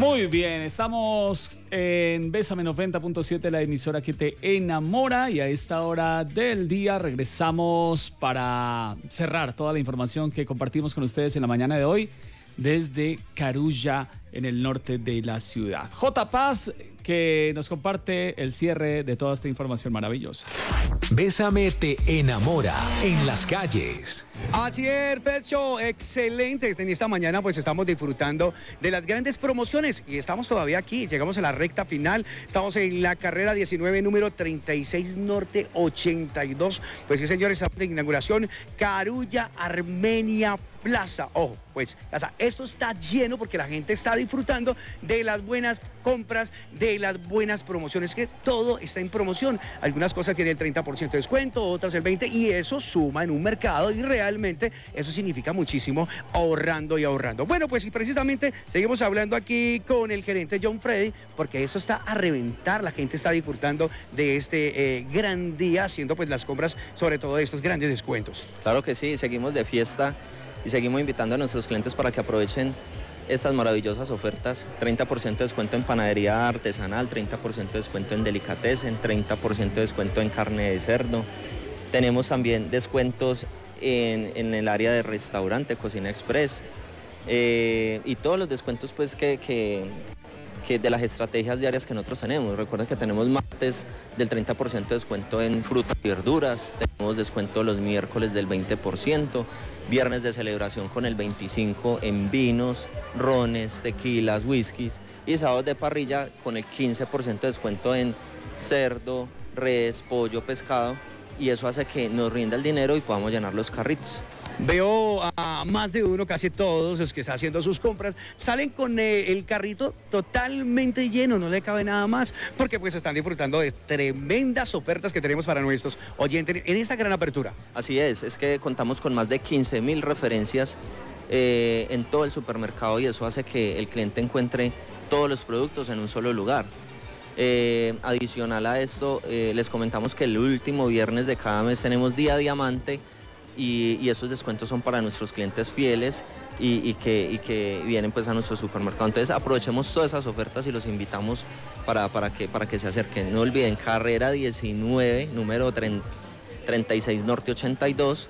Muy bien, estamos en Bésame 90.7, la emisora que te enamora, y a esta hora del día regresamos para cerrar toda la información que compartimos con ustedes en la mañana de hoy desde Carulla, en el norte de la ciudad. J. Paz, que nos comparte el cierre de toda esta información maravillosa. Bésame te enamora en las calles. Así es, Pecho, excelente. En esta mañana pues estamos disfrutando de las grandes promociones y estamos todavía aquí, llegamos a la recta final, estamos en la carrera 19, número 36 Norte 82. Pues sí, señores, estamos de inauguración, Carulla Armenia Plaza. Ojo, pues esto está lleno porque la gente está disfrutando de las buenas compras, de las buenas promociones, que todo está en promoción. Algunas cosas tienen el 30% de descuento, otras el 20%, y eso suma en un mercado y realmente eso significa muchísimo, ahorrando y ahorrando. Bueno, pues y precisamente seguimos hablando aquí con el gerente John Freddy, porque eso está a reventar, la gente está disfrutando de este gran día, haciendo pues las compras, sobre todo de estos grandes descuentos. Claro que sí, seguimos de fiesta y seguimos invitando a nuestros clientes para que aprovechen estas maravillosas ofertas. 30% de descuento en panadería artesanal, 30% de descuento en delicatessen, 30% de descuento en carne de cerdo. Tenemos también descuentos en el área de restaurante, cocina express, y todos los descuentos pues que de las estrategias diarias que nosotros tenemos. Recuerden que tenemos martes del 30% de descuento en frutas y verduras, tenemos descuento los miércoles del 20%, viernes de celebración con el 25% en vinos, rones, tequilas, whiskies, y sábados de parrilla con el 15% de descuento en cerdo, res, pollo, pescado, y eso hace que nos rinda el dinero y podamos llenar los carritos. Veo a más de uno, casi todos los que están haciendo sus compras, salen con el carrito totalmente lleno, no le cabe nada más, porque pues están disfrutando de tremendas ofertas que tenemos para nuestros oyentes en esta gran apertura. Así es que contamos con más de 15.000 referencias en todo el supermercado, y eso hace que el cliente encuentre todos los productos en un solo lugar. Adicional a esto, les comentamos que el último viernes de cada mes tenemos Día Diamante, y esos descuentos son para nuestros clientes fieles y que vienen pues a nuestro supermercado. Entonces aprovechemos todas esas ofertas y los invitamos para que se acerquen. No olviden, carrera 19, número 36 Norte 82,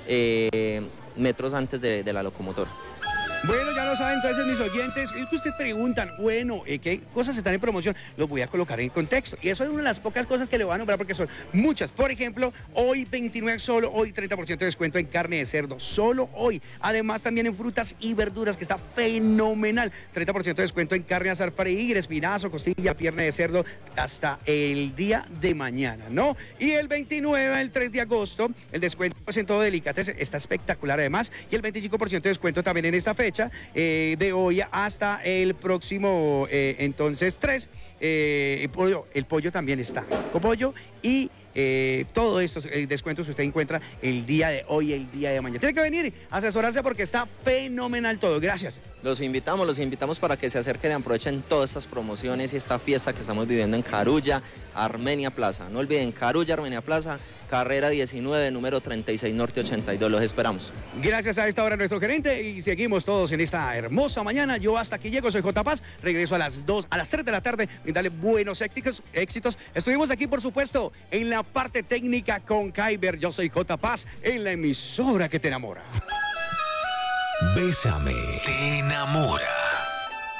metros antes de la locomotora. Bueno, ya lo saben entonces mis oyentes, es que ustedes preguntan, bueno, ¿qué cosas están en promoción? Los voy a colocar en contexto, y eso es una de las pocas cosas que le voy a nombrar porque son muchas. Por ejemplo, hoy 29 solo, hoy 30% de descuento en carne de cerdo, solo hoy. Además también en frutas y verduras, que está fenomenal, 30% de descuento en carne asar para ir, espinazo, costilla, pierna de cerdo, hasta el día de mañana, ¿no? Y el 29, el 3 de agosto, el descuento pues, en todo delicatessen está espectacular además, y el 25% de descuento también en esta fecha, de hoy hasta el próximo, entonces 3, el pollo también está, con pollo y todos estos descuentos que usted encuentra el día de hoy, el día de mañana. Tiene que venir a asesorarse porque está fenomenal todo. Gracias. Los invitamos para que se acerquen y aprovechen todas estas promociones y esta fiesta que estamos viviendo en Carulla Armenia Plaza. No olviden, Carulla Armenia Plaza, carrera 19, número 36 Norte 82. Los esperamos. Gracias a esta hora nuestro gerente, y seguimos todos en esta hermosa mañana. Yo hasta aquí llego, soy J. Paz. Regreso a las 3 de la tarde y darle buenos éxitos. Estuvimos aquí, por supuesto, en la parte técnica con Kyber. Yo soy J. Paz en la emisora que te enamora. Bésame te enamora.